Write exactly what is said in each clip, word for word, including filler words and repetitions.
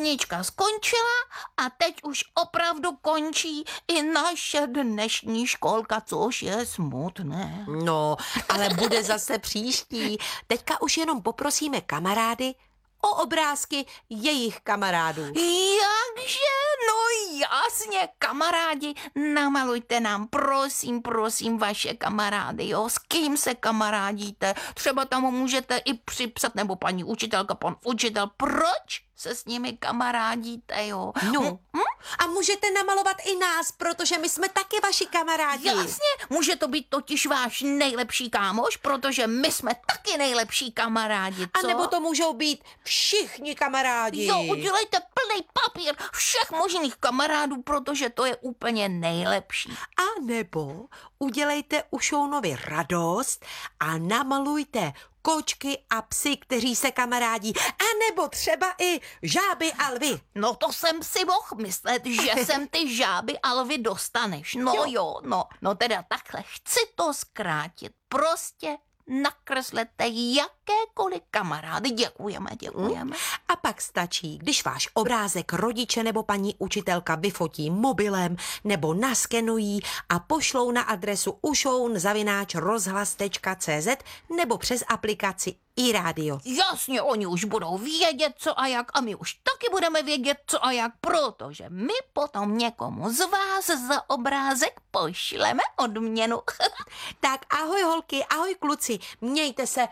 Písnička skončila a teď už opravdu končí i naše dnešní školka, což je smutné. No, ale bude zase příští. Teďka už jenom poprosíme kamarády o obrázky jejich kamarádů. Jakže? No jasně, kamarádi, namalujte nám, prosím, prosím, vaše kamarády, jo, s kým se kamarádíte, třeba tam můžete i připsat, nebo paní učitelka, pan učitel, proč se s nimi kamarádíte, jo. No, Hm? a můžete namalovat i nás, protože my jsme taky vaši kamarádi. Jasně, může to být totiž váš nejlepší kámoš, protože my jsme taky nejlepší kamarádi, co? A nebo to můžou být všichni kamarádi. Jo, udělejte plný papír všech možných kamarádů, protože to je úplně nejlepší. A nebo udělejte Ušounovi radost a namalujte kočky a psy, kteří se kamarádí. A nebo třeba i žáby a lvy. No to jsem si mohl myslet, že sem ty žáby a lvy dostaneš. No jo, jo no, no teda takhle, chci to zkrátit. Prostě nakreslete jakékoliv kamarády. Děkujeme, děkujeme. A pak stačí, když váš obrázek rodiče nebo paní učitelka vyfotí mobilem nebo naskenují a pošlou na adresu ušoun zavináč rozhlas tečka cé zet nebo přes aplikaci iRádio. Jasně, oni už budou vědět, co a jak, a my už taky budeme vědět, co a jak, protože my potom někomu z vás za obrázek pošleme odměnu. Tak ahoj holky, ahoj kluci, mějte se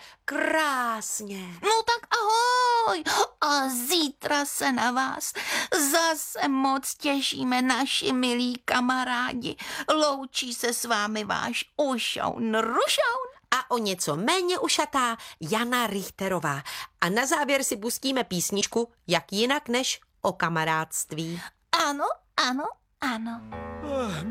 krásně. No tak ahoj a zítra se na vás zase moc těšíme, naši milí kamarádi. Loučí se s vámi váš Ušoun Rušoun. A o něco méně ušatá Jana Richterová. A na závěr si pustíme písničku Jak jinak než o kamarádství. Ano, ano, ano.